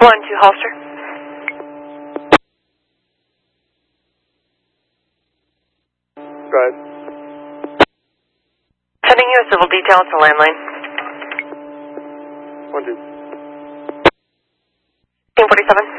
to holster. Go ahead. Sending you a civil detail to landline. 1-2. 47.